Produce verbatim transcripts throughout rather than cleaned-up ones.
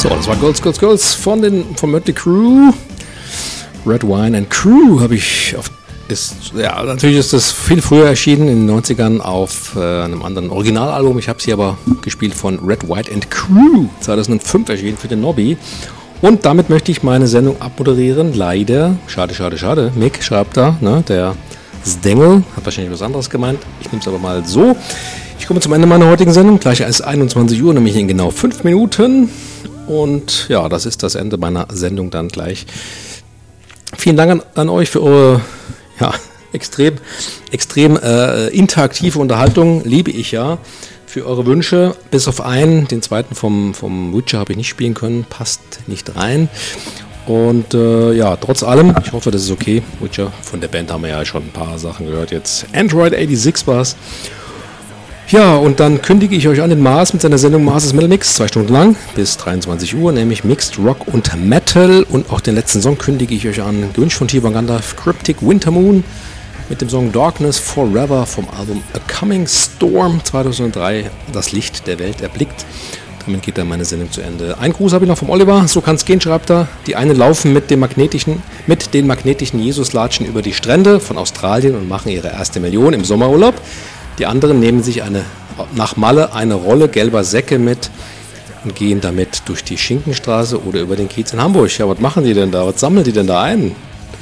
So, das war Girls, Girls, Girls von den von Mötley Crüe. Red Wine and Crew habe ich auf ist, ja, natürlich ist das viel früher erschienen, in den neunzigern auf äh, einem anderen Originalalbum. Ich habe sie aber gespielt von Red, White and Crew, zweitausendfünf erschienen für den Nobby. Und damit möchte ich meine Sendung abmoderieren. Leider, schade, schade, schade. Mick schreibt da, ne, der Stengel, hat wahrscheinlich was anderes gemeint. Ich nehme es aber mal so. Ich komme zum Ende meiner heutigen Sendung. Gleich ist einundzwanzig Uhr, nämlich in genau fünf Minuten. Und ja, das ist das Ende meiner Sendung dann gleich. Vielen Dank an, an euch für eure ja, extrem, extrem äh, interaktive Unterhaltung. Liebe ich ja. Für eure Wünsche, bis auf einen, den zweiten vom, vom Witcher habe ich nicht spielen können, passt nicht rein. Und äh, ja, trotz allem, ich hoffe, das ist okay. Witcher, von der Band haben wir ja schon ein paar Sachen gehört jetzt. Android sechsundachtzig war es. Ja, und dann kündige ich euch an den Mars mit seiner Sendung Mars' Metal Mix, zwei Stunden lang, bis dreiundzwanzig Uhr, nämlich Mixed Rock und Metal. Und auch den letzten Song kündige ich euch an, gewünscht von T-Bone Gandalf, Cryptic Winter Moon, mit dem Song Darkness Forever vom Album A Coming Storm zweitausenddrei, das Licht der Welt erblickt. Damit geht dann meine Sendung zu Ende. Ein Gruß habe ich noch vom Oliver, so kann es gehen, schreibt er. Die einen laufen mit, dem magnetischen, mit den magnetischen Jesuslatschen über die Strände von Australien und machen ihre erste Million im Sommerurlaub. Die anderen nehmen sich eine, nach Malle eine Rolle gelber Säcke mit und gehen damit durch die Schinkenstraße oder über den Kiez in Hamburg. Ja, was machen die denn da? Was sammeln die denn da ein?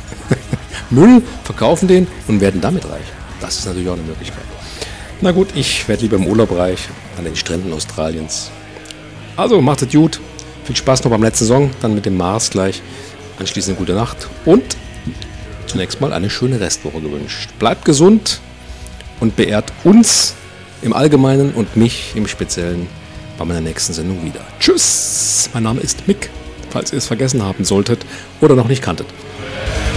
Müll, verkaufen den und werden damit reich. Das ist natürlich auch eine Möglichkeit. Na gut, ich werde lieber im Urlaub reich, an den Stränden Australiens. Also, macht es gut. Viel Spaß noch beim letzten Song, dann mit dem Mars gleich. Anschließend eine gute Nacht und zunächst mal eine schöne Restwoche gewünscht. Bleibt gesund und beehrt uns im Allgemeinen und mich im Speziellen bei meiner nächsten Sendung wieder. Tschüss, mein Name ist Mick, falls ihr es vergessen haben solltet oder noch nicht kanntet.